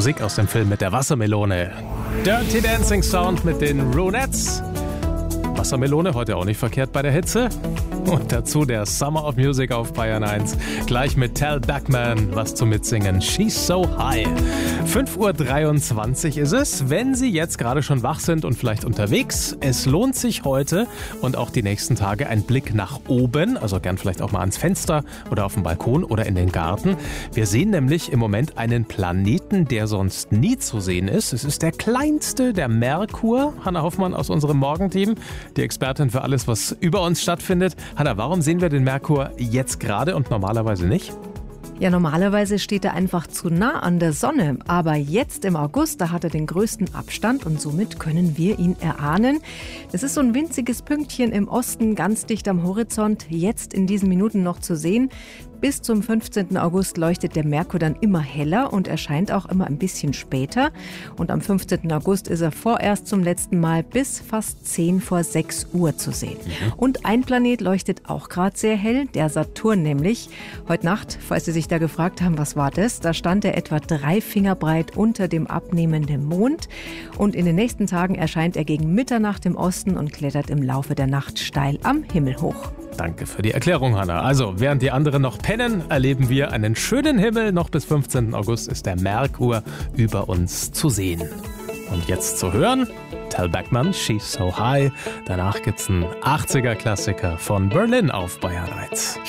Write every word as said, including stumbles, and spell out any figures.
Musik aus dem Film mit der Wassermelone. Dirty Dancing Sound mit den Ronettes. Wassermelone, heute auch nicht verkehrt bei der Hitze. Und dazu der Summer of Music auf Bayern eins. Gleich mit Tal Bachman was zum Mitsingen. She's so high. fünf Uhr dreiundzwanzig ist es. Wenn Sie jetzt gerade schon wach sind und vielleicht unterwegs, es lohnt sich heute und auch die nächsten Tage ein Blick nach oben. Also gern vielleicht auch mal ans Fenster oder auf den Balkon oder in den Garten. Wir sehen nämlich im Moment einen Planeten, der sonst nie zu sehen ist. Es ist der kleinste, der Merkur. Hanna Hoffmann aus unserem Morgenteam, die Expertin für alles, was über uns stattfindet. Hanna, warum sehen wir den Merkur jetzt gerade und normalerweise nicht? Ja, normalerweise steht er einfach zu nah an der Sonne. Aber jetzt im August, da hat er den größten Abstand und somit können wir ihn erahnen. Es ist so ein winziges Pünktchen im Osten, ganz dicht am Horizont, jetzt in diesen Minuten noch zu sehen. Bis zum fünfzehnten August leuchtet der Merkur dann immer heller und erscheint auch immer ein bisschen später. Und am fünfzehnten August ist er vorerst zum letzten Mal bis fast zehn vor sechs Uhr zu sehen. Mhm. Und ein Planet leuchtet auch gerade sehr hell, der Saturn nämlich. Heute Nacht, falls Sie sich da gefragt haben, was war das? Da stand er etwa drei Finger breit unter dem abnehmenden Mond. Und in den nächsten Tagen erscheint er gegen Mitternacht im Osten und klettert im Laufe der Nacht steil am Himmel hoch. Danke für die Erklärung, Hanna. Also, während die anderen noch pennen, erleben wir einen schönen Himmel. Noch bis fünfzehnten August ist der Merkur über uns zu sehen. Und jetzt zu hören, Tal Bachman, She's so high. Danach gibt's einen achtziger-Klassiker von Berlin auf Bayern eins.